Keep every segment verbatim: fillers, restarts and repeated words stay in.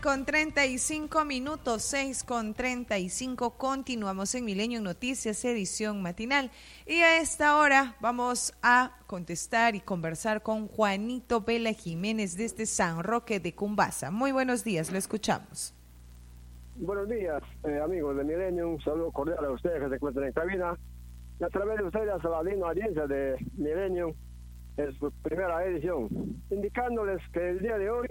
con treinta y cinco minutos, seis con treinta y cinco. Continuamos en Milenio Noticias, edición matinal. Y a esta hora vamos a contestar y conversar con Juanito Vela Jiménez desde San Roque de Cumbasa. Muy buenos días, lo escuchamos. Buenos días, eh, amigos de Milenio. Un saludo cordial a ustedes que se encuentran en cabina. Y a través de ustedes a la digna audiencia de Milenio en su primera edición, indicándoles que el día de hoy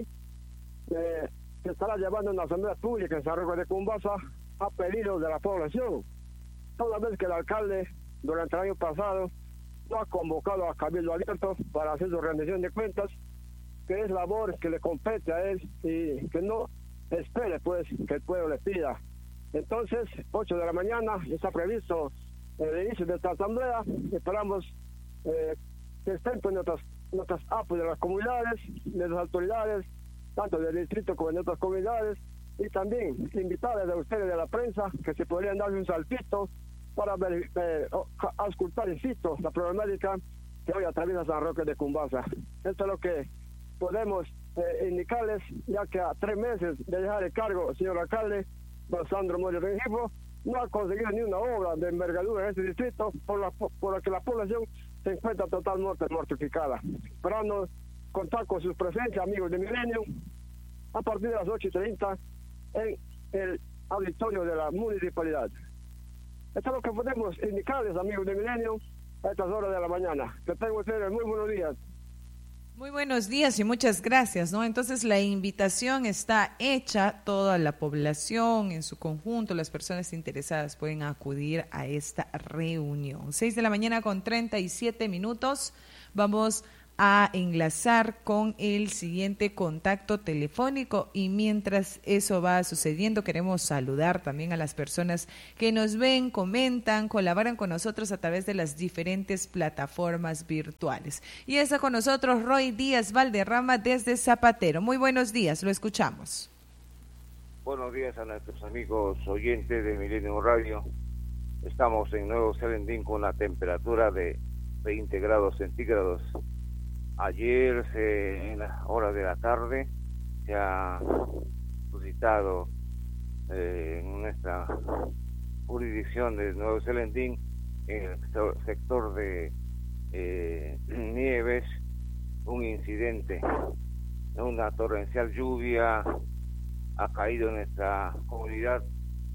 eh, se estará llevando una asamblea pública en San Roque de Cumbasa a pedido de la población, toda vez que el alcalde durante el año pasado no ha convocado a Cabildo Abierto para hacer su rendición de cuentas, que es labor que le compete a él y que no espere pues que el pueblo le pida. Entonces, ocho de la mañana está previsto el inicio de esta asamblea. Esperamos eh, que estén pues nuestras, nuestras A P U de las comunidades, de las autoridades, tanto del distrito como de otras comunidades, y también invitarles a ustedes de la prensa que se podrían darle un saltito para ver, eh, auscultar, insisto, la problemática que hoy atraviesa San Roque de Cumbasa. Esto es lo que podemos eh, indicarles, ya que a tres meses de dejar el cargo el señor alcalde, don Sandro Moyo Rengifo, no ha conseguido ni una obra de envergadura en este distrito, por la, por la que la población se encuentra totalmente mortificada. Esperando contar con su presencia, amigos de Milenio, a partir de las ocho y treinta en el auditorio de la municipalidad. Esto es lo que podemos indicarles, amigos de Milenio, a estas horas de la mañana. Que tengan ustedes muy buenos días. Muy buenos días y muchas gracias, ¿no? Entonces la invitación está hecha, toda la población en su conjunto, las personas interesadas pueden acudir a esta reunión. Seis de la mañana con treinta y siete minutos, vamos a enlazar con el siguiente contacto telefónico y mientras eso va sucediendo queremos saludar también a las personas que nos ven, comentan, colaboran con nosotros a través de las diferentes plataformas virtuales. Y está con nosotros Roy Díaz Valderrama desde Zapatero. Muy buenos días, lo escuchamos. Buenos días a nuestros amigos oyentes de Milenio Radio. Estamos en Nuevo Selendín con una temperatura de veinte grados centígrados. Ayer, se, en las horas de la tarde, se ha suscitado eh, en nuestra jurisdicción de Nuevo Selendín, en el sector de eh, Nieves, un incidente, una torrencial lluvia ha caído en nuestra comunidad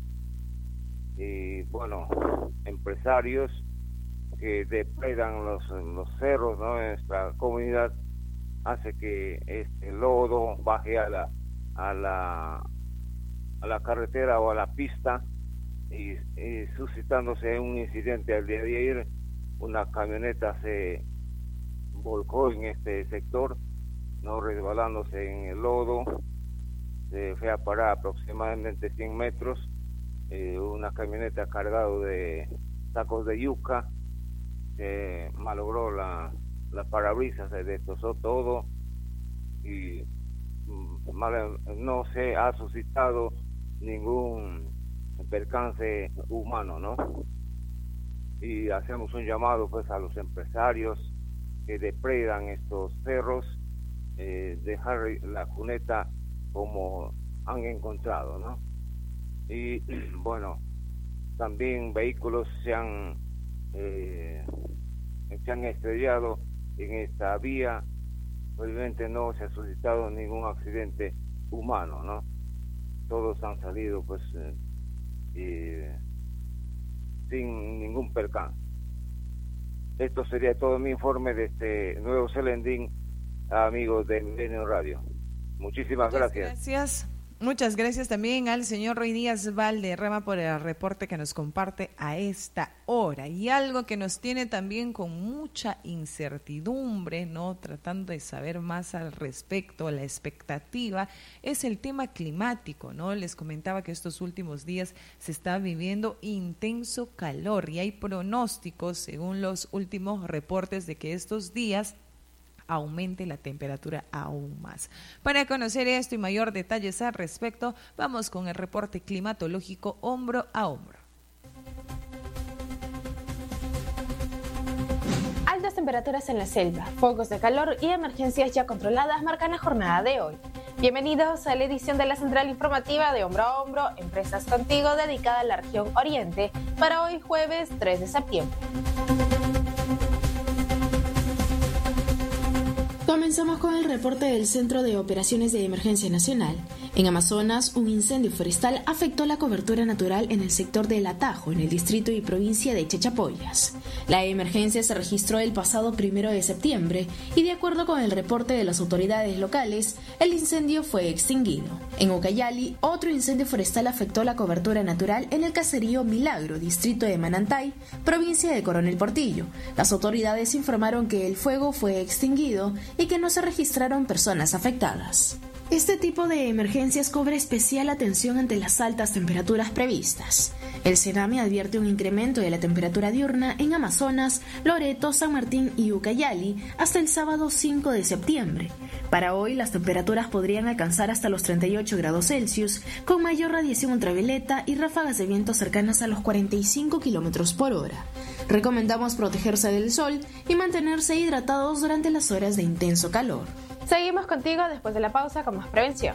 y, bueno, empresarios que depredan los, los cerros, ¿no? En nuestra comunidad hace que este lodo baje a la a la a la carretera o a la pista y, y suscitándose un incidente al día de ayer. Una camioneta se volcó en este sector, no resbalándose en el lodo, se fue a parar aproximadamente cien metros, eh, una camioneta cargada de sacos de yuca. Se malogró la, la parabrisas, se destrozó todo y mal, no se ha suscitado ningún percance humano, ¿no? Y hacemos un llamado pues a los empresarios que depredan estos cerros, eh, dejar la cuneta como han encontrado, ¿no? Y bueno, también vehículos se han Eh, se han estrellado en esta vía. Obviamente no se ha suscitado ningún accidente humano, ¿no? Todos han salido pues eh, eh, sin ningún percance. Esto sería todo mi informe de este Nuevo Selendín, amigos de Milenio Radio. Muchísimas Muchas gracias. gracias. Muchas gracias también al señor Roy Díaz Valderrama por el reporte que nos comparte a esta hora. Y algo que nos tiene también con mucha incertidumbre, ¿no? Tratando de saber más al respecto, la expectativa, es el tema climático, ¿no? Les comentaba que estos últimos días se está viviendo intenso calor y hay pronósticos, según los últimos reportes, de que estos días aumente la temperatura aún más. Para conocer esto y mayor detalles al respecto, vamos con el reporte climatológico hombro a hombro. Altas temperaturas en la selva, focos de calor y emergencias ya controladas marcan la jornada de hoy. Bienvenidos a la edición de la Central Informativa de Hombro a Hombro, Empresas Contigo, dedicada a la región Oriente, para hoy jueves tres de septiembre. Comenzamos con el reporte del Centro de Operaciones de Emergencia Nacional. En Amazonas, un incendio forestal afectó la cobertura natural en el sector del Atajo, en el distrito y provincia de Chachapoyas. La emergencia se registró el pasado primero de septiembre y, de acuerdo con el reporte de las autoridades locales, el incendio fue extinguido. En Ucayali, otro incendio forestal afectó la cobertura natural en el caserío Milagro, distrito de Manantay, provincia de Coronel Portillo. Las autoridades informaron que el fuego fue extinguido y que no se registraron personas afectadas. Este tipo de emergencias cobra especial atención ante las altas temperaturas previstas. El CENAMI advierte un incremento de la temperatura diurna en Amazonas, Loreto, San Martín y Ucayali hasta el sábado cinco de septiembre. Para hoy, las temperaturas podrían alcanzar hasta los treinta y ocho grados Celsius, con mayor radiación ultravioleta y ráfagas de viento cercanas a los cuarenta y cinco kilómetros por hora. Recomendamos protegerse del sol y mantenerse hidratados durante las horas de intenso calor. Seguimos contigo después de la pausa con más prevención.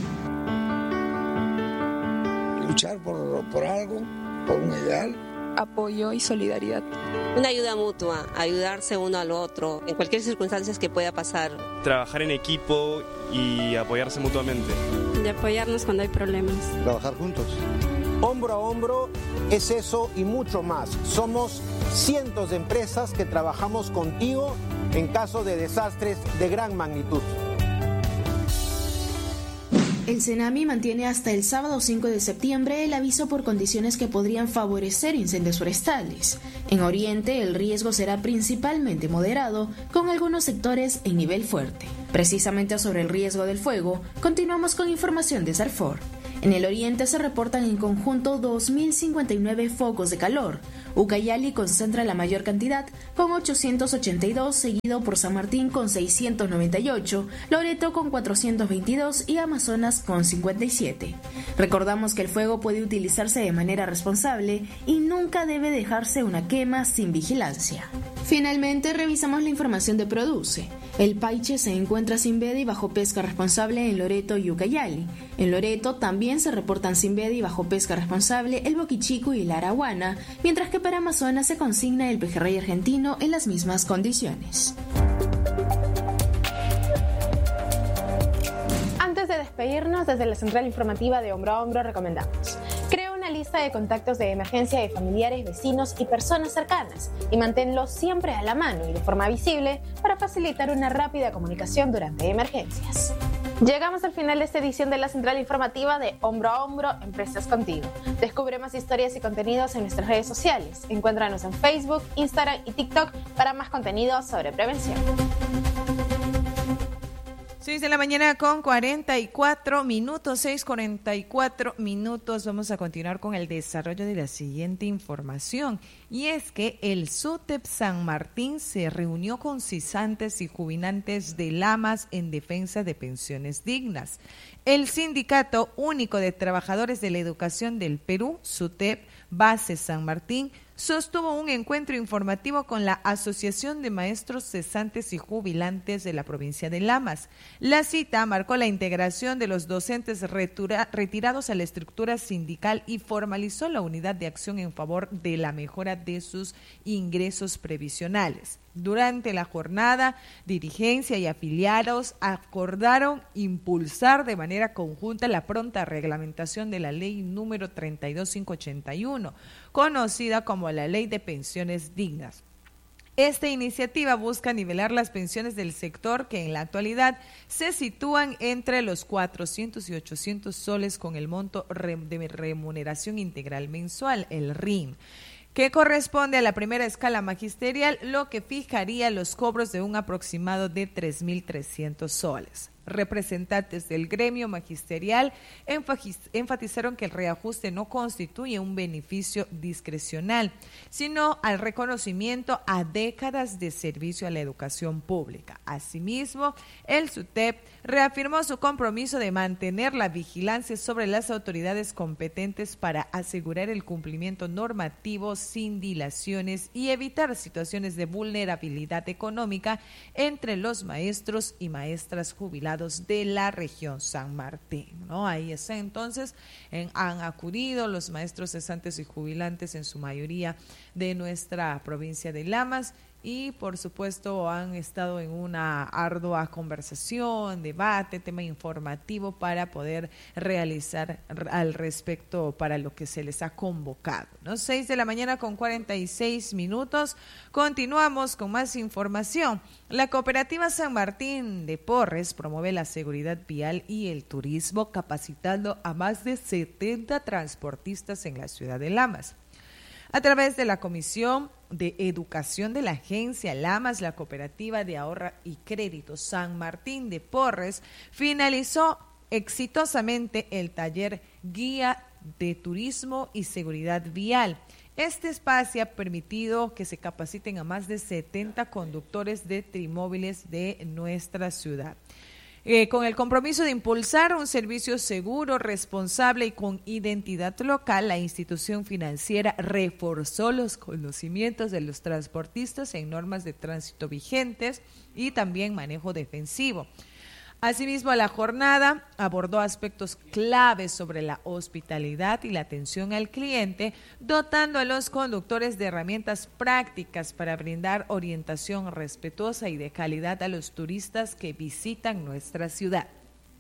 Luchar por, por algo, por un ideal. Apoyo y solidaridad. Una ayuda mutua, ayudarse uno al otro, en cualquier circunstancia que pueda pasar. Trabajar en equipo y apoyarse mutuamente. De apoyarnos cuando hay problemas. Trabajar juntos. Hombro a hombro es eso y mucho más. Somos cientos de empresas que trabajamos contigo en caso de desastres de gran magnitud. El CENAMI mantiene hasta el sábado cinco de septiembre el aviso por condiciones que podrían favorecer incendios forestales. En Oriente, el riesgo será principalmente moderado, con algunos sectores en nivel fuerte. Precisamente sobre el riesgo del fuego, continuamos con información de Sarfor. En el oriente se reportan en conjunto dos mil cincuenta y nueve focos de calor. Ucayali concentra la mayor cantidad con ochocientos ochenta y dos, seguido por San Martín con seiscientos noventa y ocho, Loreto con cuatrocientos veintidós y Amazonas con cincuenta y siete. Recordamos que el fuego puede utilizarse de manera responsable y nunca debe dejarse una quema sin vigilancia. Finalmente, revisamos la información de Produce. El paiche se encuentra sin veda y bajo pesca responsable en Loreto y Ucayali. En Loreto también se reportan sin veda y bajo pesca responsable el boquichico y la araguana, mientras que para Amazonas se consigna el pejerrey argentino en las mismas condiciones. Antes de despedirnos, desde la Central Informativa de Hombro a Hombro recomendamos: crea una lista de contactos de emergencia de familiares, vecinos y personas cercanas y manténlos siempre a la mano y de forma visible para facilitar una rápida comunicación durante emergencias. Llegamos al final de esta edición de la Central Informativa de Hombro a Hombro, Empresas Contigo. Descubre más historias y contenidos en nuestras redes sociales. Encuéntranos en Facebook, Instagram y TikTok para más contenido sobre prevención. seis de la mañana con cuarenta y cuatro minutos, seis cuarenta y cuatro minutos. Vamos a continuar con el desarrollo de la siguiente información. Y es que el SUTEP San Martín se reunió con cesantes y jubilantes de Lamas en defensa de pensiones dignas. El Sindicato Único de Trabajadores de la Educación del Perú, SUTEP, Base San Martín, sostuvo un encuentro informativo con la Asociación de Maestros Cesantes y Jubilantes de la provincia de Lamas. La cita marcó la integración de los docentes retura, retirados a la estructura sindical y formalizó la unidad de acción en favor de la mejora de sus ingresos previsionales. Durante la jornada, dirigencia y afiliados acordaron impulsar de manera conjunta la pronta reglamentación de la ley número treinta y dos mil quinientos ochenta y uno, conocida como la Ley de Pensiones Dignas. Esta iniciativa busca nivelar las pensiones del sector que en la actualidad se sitúan entre los cuatrocientos y ochocientos soles con el monto de remuneración integral mensual, el R I M, que corresponde a la primera escala magisterial, lo que fijaría los cobros de un aproximado de tres mil trescientos soles. Representantes del gremio magisterial enfatizaron que el reajuste no constituye un beneficio discrecional, sino al reconocimiento a décadas de servicio a la educación pública. Asimismo, el SUTEP reafirmó su compromiso de mantener la vigilancia sobre las autoridades competentes para asegurar el cumplimiento normativo sin dilaciones y evitar situaciones de vulnerabilidad económica entre los maestros y maestras jubilados estados de la región San Martín, ¿no? Ahí está, entonces en, han acudido los maestros cesantes y jubilantes, en su mayoría de nuestra provincia de Lamas, y por supuesto han estado en una ardua conversación, debate, tema informativo para poder realizar al respecto para lo que se les ha convocado, ¿no? seis de la mañana con cuarenta y seis minutos. Continuamos con más información. La Cooperativa San Martín de Porres promueve la seguridad vial y el turismo, capacitando a más de setenta transportistas en la ciudad de Lamas. A través de la Comisión de Educación de la Agencia Lamas, la Cooperativa de Ahorro y Crédito San Martín de Porres finalizó exitosamente el taller Guía de Turismo y Seguridad Vial. Este espacio ha permitido que se capaciten a más de setenta conductores de trimóviles de nuestra ciudad. Eh, con el compromiso de impulsar un servicio seguro, responsable y con identidad local, la institución financiera reforzó los conocimientos de los transportistas en normas de tránsito vigentes y también manejo defensivo. Asimismo, la jornada abordó aspectos claves sobre la hospitalidad y la atención al cliente, dotando a los conductores de herramientas prácticas para brindar orientación respetuosa y de calidad a los turistas que visitan nuestra ciudad.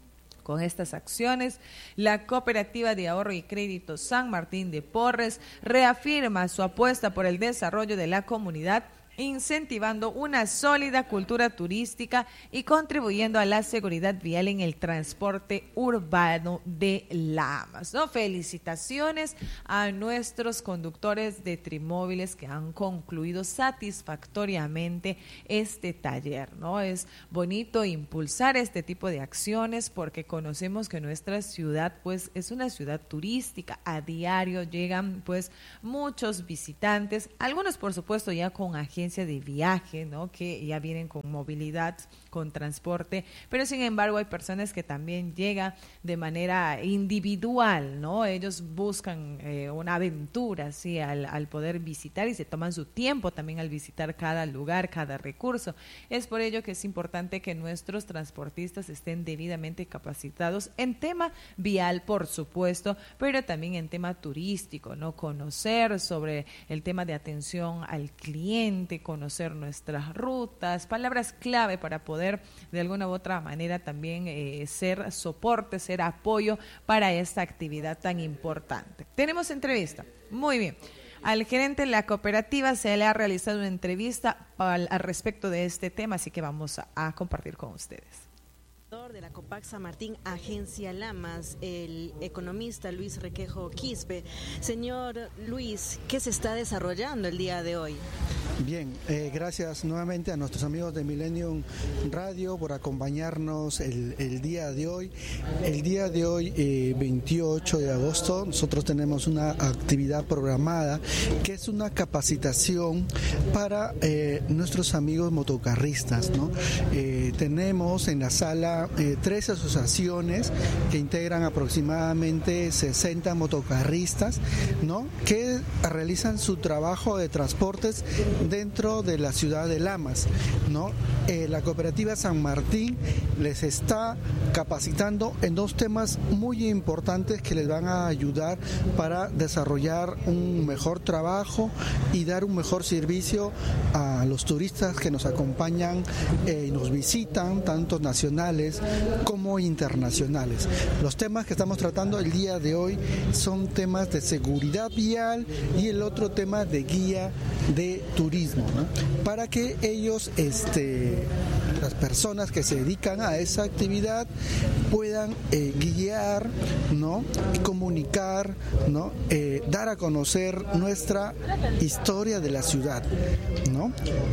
Con estas acciones, la Cooperativa de Ahorro y Crédito San Martín de Porres reafirma su apuesta por el desarrollo de la comunidad, incentivando una sólida cultura turística y contribuyendo a la seguridad vial en el transporte urbano de Lamas, ¿no? Felicitaciones a nuestros conductores de trimóviles que han concluido satisfactoriamente este taller, ¿no? Es bonito impulsar este tipo de acciones porque conocemos que nuestra ciudad pues es una ciudad turística. A diario llegan pues muchos visitantes, algunos por supuesto ya con agencias de viaje, ¿no? Que ya vienen con movilidad, con transporte, pero sin embargo hay personas que también llegan de manera individual, ¿no? Ellos buscan eh, una aventura, ¿sí? Al, al poder visitar y se toman su tiempo también al visitar cada lugar, cada recurso. Es por ello que es importante que nuestros transportistas estén debidamente capacitados en tema vial, por supuesto, pero también en tema turístico, ¿no? Conocer sobre el tema de atención al cliente, conocer nuestras rutas, palabras clave para poder de alguna u otra manera también eh, ser soporte, ser apoyo para esta actividad tan importante. Tenemos entrevista, muy bien. Al gerente de la cooperativa se le ha realizado una entrevista al, al respecto de este tema, así que vamos a, a compartir con ustedes. De la Copac San Martín, Agencia Lamas, el economista Luis Requejo Quispe. Señor Luis, ¿qué se está desarrollando el día de hoy? Bien, eh, gracias nuevamente a nuestros amigos de Millennium Radio por acompañarnos el, el día de hoy. El día de hoy, eh, veintiocho de agosto, nosotros tenemos una actividad programada que es una capacitación para eh, nuestros amigos motocarristas, ¿no? Eh, tenemos en la sala eh, tres asociaciones que integran aproximadamente sesenta motocarristas, ¿no? Que realizan su trabajo de transportes dentro de la ciudad de Lamas, ¿no? Eh, la cooperativa San Martín les está capacitando en dos temas muy importantes que les van a ayudar para desarrollar un mejor trabajo y dar un mejor servicio a los turistas que nos acompañan eh, y nos visitan, tanto nacionales como internacionales. Los temas que estamos tratando el día de hoy son temas de seguridad vial y el otro tema de guía de turismo, ¿no? Para que ellos, este, las personas que se dedican a esa actividad puedan eh, guiar, ¿no? Comunicar, ¿no? Eh, dar a conocer nuestra historia de la ciudad, ¿no?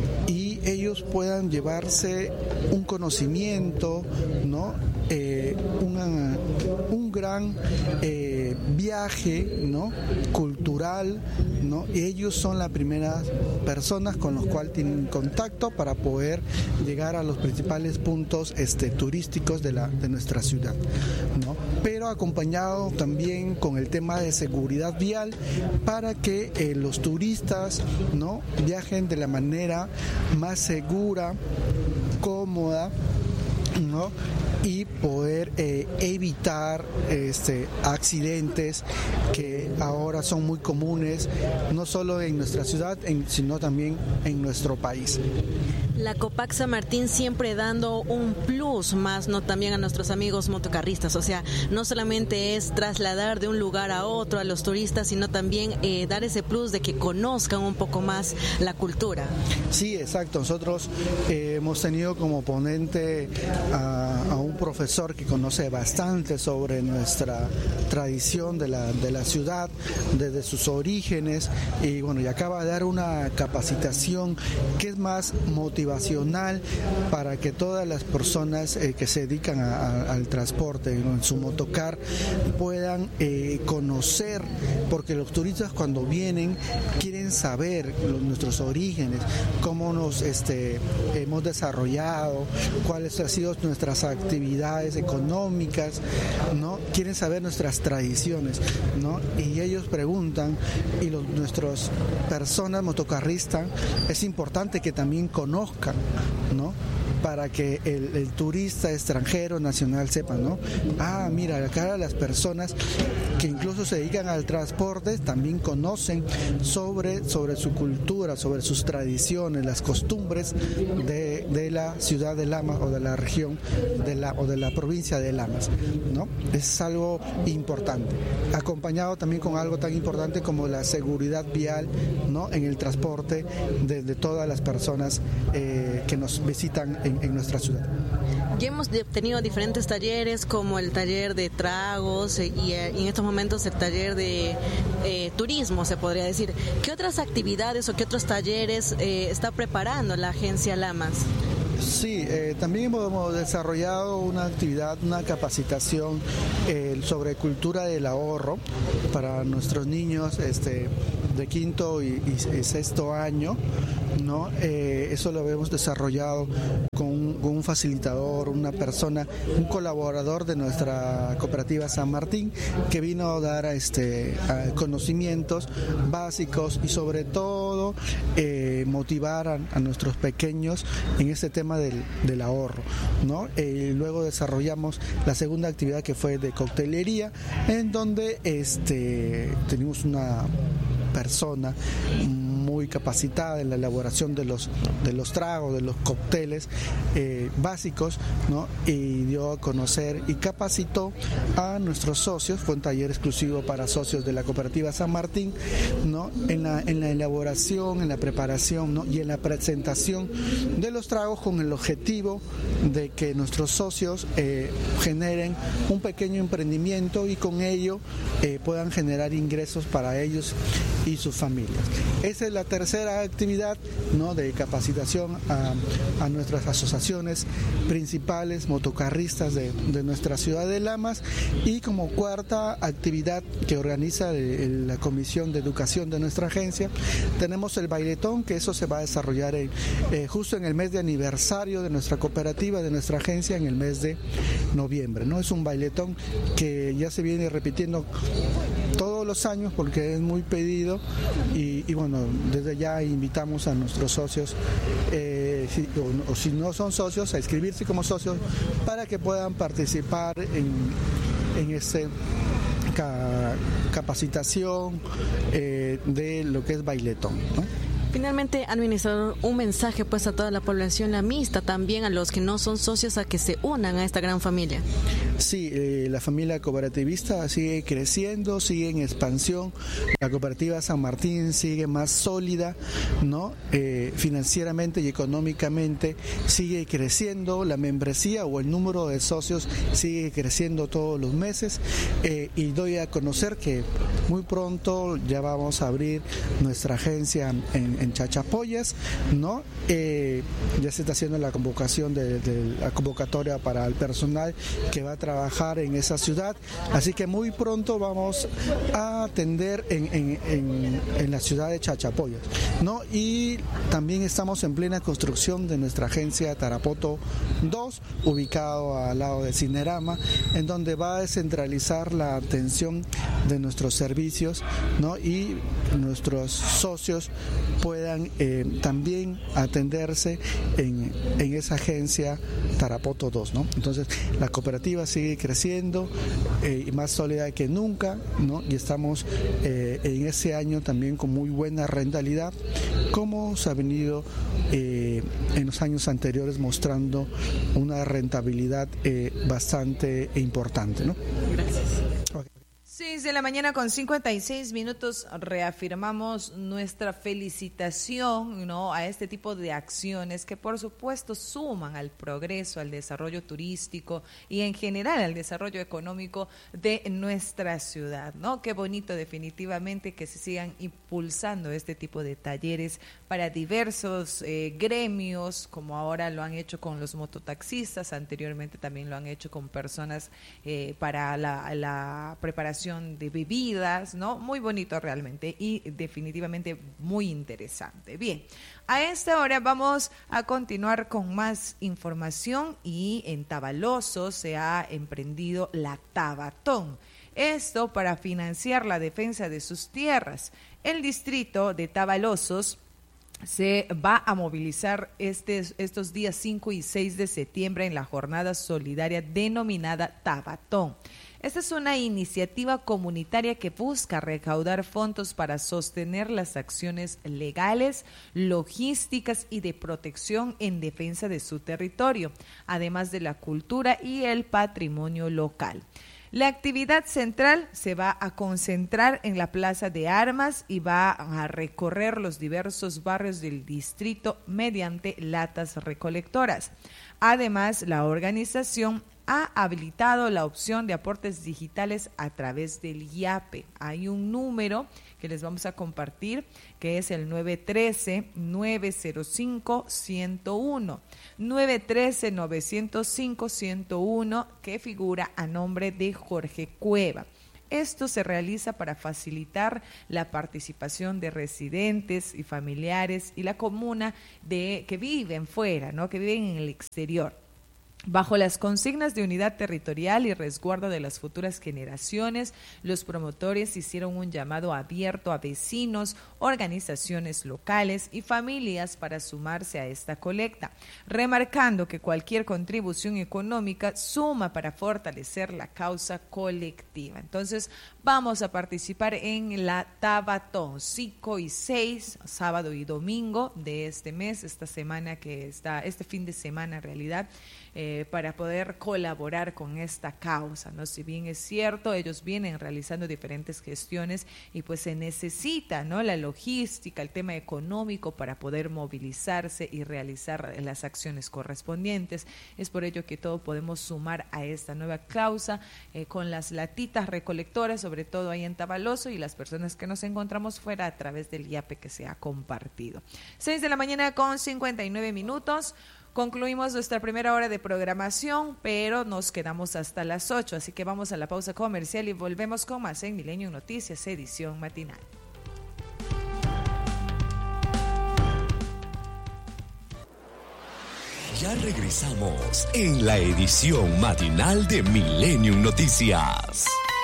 Y ellos puedan llevarse un conocimiento, ¿no? Eh, una, un gran eh, viaje, ¿no? Cultural, ¿no? Y ellos son las primeras personas con los cuales tienen contacto para poder llegar a los principales puntos este, turísticos de, la, de nuestra ciudad, ¿no? Pero acompañado también con el tema de seguridad vial para que eh, los turistas, ¿no? Viajen de la manera más segura, cómoda, ¿no? y poder eh, evitar este, accidentes que ahora son muy comunes, no solo en nuestra ciudad, en, sino también en nuestro país. La Copac San Martín siempre dando un plus más, no también a nuestros amigos motocarristas, o sea, no solamente es trasladar de un lugar a otro a los turistas, sino también eh, dar ese plus de que conozcan un poco más la cultura. Sí, exacto. Nosotros eh, hemos tenido como ponente a, a un profesor que conoce bastante sobre nuestra tradición de la, de la ciudad, desde sus orígenes, y bueno, y acaba de dar una capacitación que es más motivacional para que todas las personas eh, que se dedican a, a, al transporte, ¿no?, en su motocar, puedan eh, conocer, porque los turistas cuando vienen quieren saber los, nuestros orígenes, cómo nos este, hemos desarrollado, cuáles han sido nuestras actividades económicas, ¿no? Quieren saber nuestras tradiciones, ¿no? Y ellos preguntan, y los, nuestras personas motocarristas, es importante que también conozcan, ¿no?, para que el, el turista extranjero nacional sepa, ¿no? Ah, mira, acá las personas que incluso se dedican al transporte también conocen sobre, sobre su cultura, sobre sus tradiciones, las costumbres de, de la ciudad de Lamas o de la región de la, o de la provincia de Lamas, ¿no? Es algo importante, acompañado también con algo tan importante como la seguridad vial, ¿no?, en el transporte de, de todas las personas eh, que nos visitan en en nuestra ciudad. Ya hemos tenido diferentes talleres, como el taller de tragos y, y en estos momentos el taller de eh, turismo, se podría decir. ¿Qué otras actividades o qué otros talleres eh, está preparando la agencia Lamas? Sí, eh, también hemos desarrollado una actividad, una capacitación eh, sobre cultura del ahorro para nuestros niños este, de quinto y, y, y sexto año, ¿no? Eh, eso lo hemos desarrollado con un, con un facilitador, una persona, un colaborador de nuestra cooperativa San Martín, que vino a dar este, a conocimientos básicos y sobre todo eh, motivar a, a nuestros pequeños en este tema del, del ahorro, ¿no? Eh, luego desarrollamos la segunda actividad, que fue de coctelería, en donde este, tenemos una persona muy capacitada en la elaboración de los de los tragos, de los cócteles eh, básicos, ¿no? Y dio a conocer y capacitó a nuestros socios. Fue un taller exclusivo para socios de la cooperativa San Martín, ¿no? En la, en la elaboración, en la preparación, ¿no?, y en la presentación de los tragos, con el objetivo de que nuestros socios eh, generen un pequeño emprendimiento y con ello eh, puedan generar ingresos para ellos y sus familias. Esa es la tercera actividad, ¿no?, de capacitación a, a nuestras asociaciones principales motocarristas de, de nuestra ciudad de Lamas. Y como cuarta actividad que organiza el, la Comisión de Educación de nuestra agencia, tenemos el bailetón, que eso se va a desarrollar en, eh, justo en el mes de aniversario de nuestra cooperativa, de nuestra agencia, en el mes de noviembre, ¿no? Es un bailetón que ya se viene repitiendo todos los años porque es muy pedido y, y bueno, desde ya invitamos a nuestros socios, eh, si, o, o si no son socios, a inscribirse como socios para que puedan participar en, en este ca, capacitación eh, de lo que es bailetón, ¿no? Finalmente, administrador, un mensaje pues a toda la población lamista, también a los que no son socios, a que se unan a esta gran familia. Sí, eh, la familia cooperativista sigue creciendo, sigue en expansión. La cooperativa San Martín sigue más sólida, ¿no? Eh, financieramente y económicamente sigue creciendo. La membresía o el número de socios sigue creciendo todos los meses. Eh, y doy a conocer que muy pronto ya vamos a abrir nuestra agencia en, en Chachapoyas, ¿no? Eh, ya se está haciendo la convocación de, de la convocatoria para el personal que va a trabajar en esa ciudad, así que muy pronto vamos a atender en, en, en, en la ciudad de Chachapoyas, ¿no? Y también estamos en plena construcción de nuestra agencia Tarapoto dos, ubicado al lado de Cinerama, en donde va a descentralizar la atención de nuestros servicios, ¿no? Y nuestros socios pueden puedan eh, también atenderse en, en esa agencia Tarapoto dos, ¿no? Entonces la cooperativa sigue creciendo eh, y más sólida que nunca, ¿no? Y estamos eh, en ese año también con muy buena rentabilidad, como se ha venido eh, en los años anteriores mostrando una rentabilidad eh, bastante importante, ¿no? Gracias. Okay. seis de la mañana con cincuenta y seis minutos, reafirmamos nuestra felicitación, ¿no?, a este tipo de acciones que por supuesto suman al progreso, al desarrollo turístico y en general al desarrollo económico de nuestra ciudad, ¿no? Qué bonito definitivamente que se sigan impulsando este tipo de talleres para diversos eh, gremios, como ahora lo han hecho con los mototaxistas, anteriormente también lo han hecho con personas eh, para la, la preparación de bebidas, ¿no? Muy bonito realmente y definitivamente muy interesante. Bien, a esta hora vamos a continuar con más información y en Tabaloso se ha emprendido la Tabatón. Esto para financiar la defensa de sus tierras. El distrito de Tabalosos se va a movilizar este, estos días cinco y seis de septiembre en la jornada solidaria denominada Tabatón. Esta es una iniciativa comunitaria que busca recaudar fondos para sostener las acciones legales, logísticas y de protección en defensa de su territorio, además de la cultura y el patrimonio local. La actividad central se va a concentrar en la Plaza de Armas y va a recorrer los diversos barrios del distrito mediante latas recolectoras. Además, la organización ha habilitado la opción de aportes digitales a través del YAPE. Hay un número que les vamos a compartir que es el nueve uno tres, nueve cero cinco, uno cero uno. nueve uno tres, nueve cero cinco, uno cero uno que figura a nombre de Jorge Cueva. Esto se realiza para facilitar la participación de residentes y familiares y la comuna de que viven fuera, ¿no?, que viven en el exterior. Bajo las consignas de unidad territorial y resguardo de las futuras generaciones, los promotores hicieron un llamado abierto a vecinos, organizaciones locales y familias para sumarse a esta colecta, remarcando que cualquier contribución económica suma para fortalecer la causa colectiva. Entonces, vamos a participar en la Tabatón, cinco y seis, sábado y domingo de este mes, esta semana que está, este fin de semana en realidad, Eh, para poder colaborar con esta causa, ¿no? Si bien es cierto, ellos vienen realizando diferentes gestiones y pues se necesita, ¿no?, la logística, el tema económico para poder movilizarse y realizar las acciones correspondientes. Es por ello que todos podemos sumar a esta nueva causa eh, con las latitas recolectoras, sobre todo ahí en Tabaloso, y las personas que nos encontramos fuera a través del YAPE que se ha compartido. seis de la mañana con cincuenta y nueve minutos. Concluimos nuestra primera hora de programación, pero nos quedamos hasta las ocho, así que vamos a la pausa comercial y volvemos con más en Milenio Noticias, edición matinal. Ya regresamos en la edición matinal de Millennium Noticias.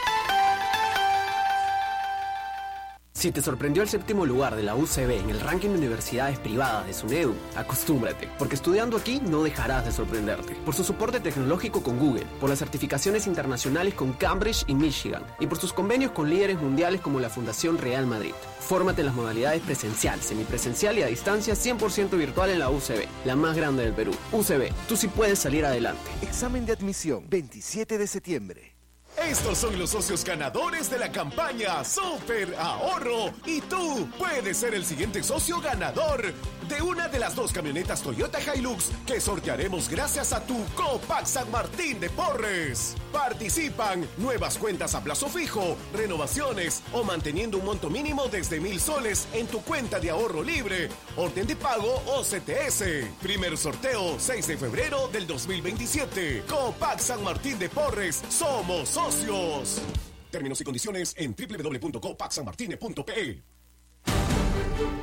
Si te sorprendió el séptimo lugar de la U C B en el ranking de universidades privadas de SUNEDU, acostúmbrate, porque estudiando aquí no dejarás de sorprenderte. Por su soporte tecnológico con Google, por las certificaciones internacionales con Cambridge y Michigan, y por sus convenios con líderes mundiales como la Fundación Real Madrid. Fórmate en las modalidades presencial, semipresencial y a distancia cien por ciento virtual en la U C B, la más grande del Perú. U C B, tú sí puedes salir adelante. Examen de admisión, veintisiete de septiembre. Estos son los socios ganadores de la campaña Super Ahorro y tú puedes ser el siguiente socio ganador de una de las dos camionetas Toyota Hilux que sortearemos gracias a tu Copac San Martín de Porres. Participan nuevas cuentas a plazo fijo, renovaciones o manteniendo un monto mínimo desde mil soles en tu cuenta de ahorro libre, orden de pago o C T S. Primer sorteo seis de febrero del dos mil veintisiete. Copac San Martín de Porres, somos socios. Términos y condiciones en doble u doble u doble u punto copac san martine punto pe e.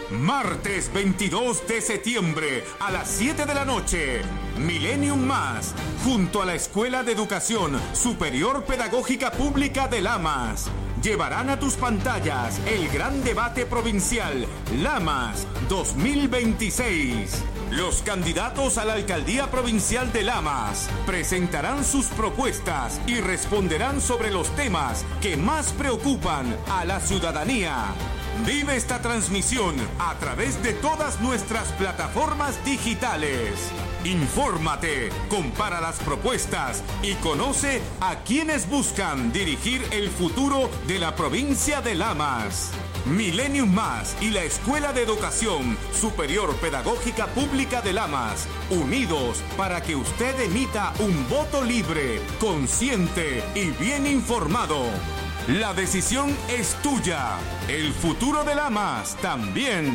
Martes veintidós de septiembre a las siete de la noche, Millennium Más, junto a la Escuela de Educación Superior Pedagógica Pública de Lamas, llevarán a tus pantallas el gran debate provincial Lamas dos mil veintiséis. Los candidatos a la alcaldía provincial de Lamas presentarán sus propuestas y responderán sobre los temas que más preocupan a la ciudadanía. Vive esta transmisión a través de todas nuestras plataformas digitales. Infórmate, compara las propuestas y conoce a quienes buscan dirigir el futuro de la provincia de Lamas. Millennium Más y la Escuela de Educación Superior Pedagógica Pública de Lamas, unidos para que usted emita un voto libre, consciente y bien informado. La decisión es tuya. El futuro de Lamas también.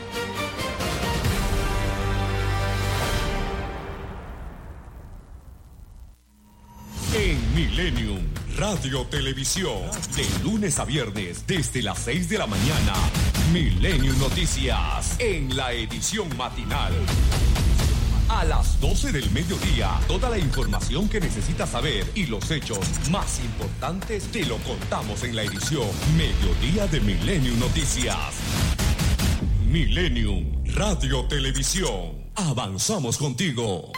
En Millennium Radio Televisión, de lunes a viernes desde las seis de la mañana, Millennium Noticias, en la edición matinal. A las doce del mediodía, toda la información que necesitas saber y los hechos más importantes te lo contamos en la edición Mediodía de Millennium Noticias. Millennium Radio Televisión. Avanzamos contigo.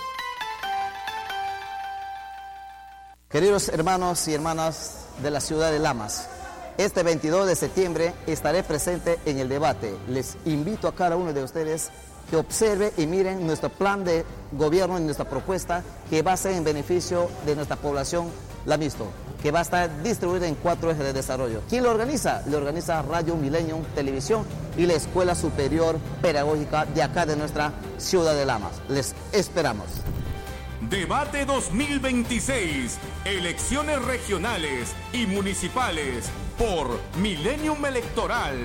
Queridos hermanos y hermanas de la ciudad de Lamas, este veintidós de septiembre estaré presente en el debate. Les invito a cada uno de ustedes que observe y miren nuestro plan de gobierno y nuestra propuesta, que va a ser en beneficio de nuestra población lamisto, que va a estar distribuida en cuatro ejes de desarrollo. ¿Quién lo organiza? Lo organiza Radio Millennium Televisión y la Escuela Superior Pedagógica de acá de nuestra ciudad de Lamas. Les esperamos. Debate dos mil veintiséis, elecciones regionales y municipales por Millennium Electoral.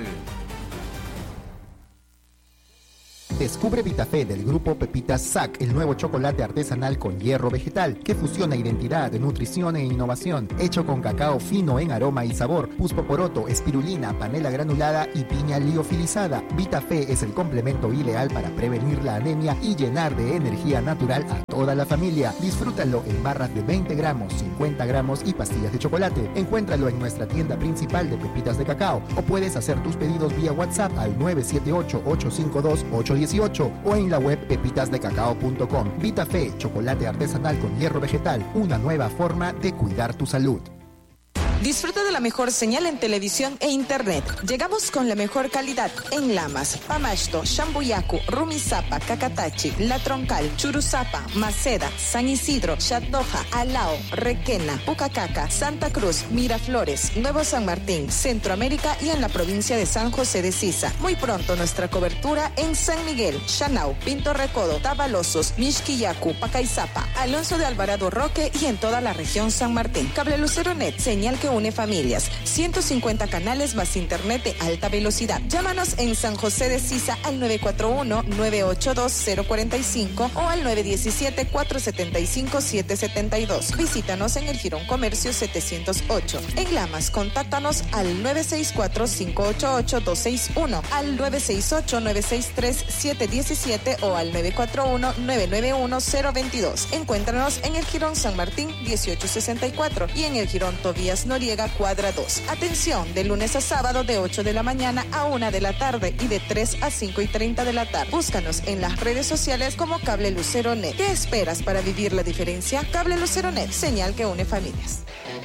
Descubre Vitafé del grupo Pepitas S A C, el nuevo chocolate artesanal con hierro vegetal que fusiona identidad, nutrición e innovación, hecho con cacao fino en aroma y sabor, puspoporoto, espirulina, panela granulada y piña liofilizada. Vitafé es el complemento ideal para prevenir la anemia y llenar de energía natural a toda la familia. Disfrútalo en barras de veinte gramos, cincuenta gramos y pastillas de chocolate. Encuéntralo en nuestra tienda principal de Pepitas de Cacao o puedes hacer tus pedidos vía WhatsApp al nueve siete ocho, ocho cinco dos, ocho uno ocho o en la web pepitas de cacao punto com. Vitafé, chocolate artesanal con hierro vegetal, una nueva forma de cuidar tu salud. Disfruta de la mejor señal en televisión e internet. Llegamos con la mejor calidad en Lamas, Pamashto, Shambuyacu, Rumisapa, Cacatachi, La Troncal, Churuzapa, Maceda, San Isidro, Chatdoja, Alao, Requena, Pucacaca, Santa Cruz, Miraflores, Nuevo San Martín, Centroamérica y en la provincia de San José de Sisa. Muy pronto nuestra cobertura en San Miguel, Chanao, Pinto Recodo, Tabalosos, Mixquillacu, Pacaizapa, Alonso de Alvarado Roque y en toda la región San Martín. Cable Lucero Net, señal que une familias. ciento cincuenta canales más internet de alta velocidad. Llámanos en San José de Sisa al nueve cuatro uno, nueve ocho dos, cero cuatro cinco o al nueve uno siete, cuatro siete cinco, siete siete dos. Visítanos en el Girón Comercio setecientos ocho. En Lamas, contáctanos al nueve seis cuatro, cinco ocho ocho, dos seis uno, al nueve seis ocho, nueve seis tres, siete uno siete o al nueve cuatro uno, nueve nueve uno, cero dos dos. Encuéntranos en el Girón San Martín dieciocho sesenta y cuatro y en el Girón Tobías Noriega cuadra dos. Atención, de lunes a sábado de ocho de la mañana a una de la tarde y de tres a cinco y treinta de la tarde. Búscanos en las redes sociales como Cable Lucero Net. ¿Qué esperas para vivir la diferencia? Cable Lucero Net, señal que une familias.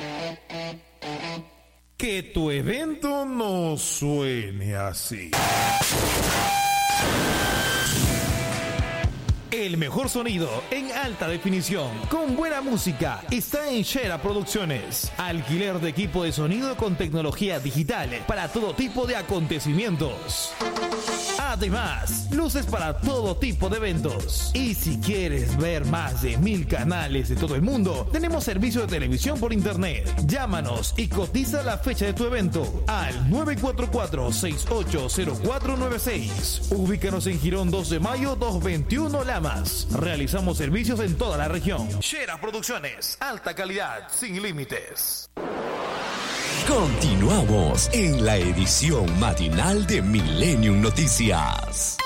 Que tu evento no suene así. El mejor sonido en alta definición, con buena música, está en Shera Producciones. Alquiler de equipo de sonido con tecnología digital para todo tipo de acontecimientos. Además, luces para todo tipo de eventos. Y si quieres ver más de mil canales de todo el mundo, tenemos servicio de televisión por internet. Llámanos y cotiza la fecha de tu evento al nueve cuatro cuatro, seis ocho cero cuatro nueve seis. Ubícanos en Girón dos de mayo doscientos veintiuno Lamas. Realizamos servicios en toda la región. Shera Producciones, alta calidad, sin límites. Continuamos en la edición matinal de Millennium Noticias.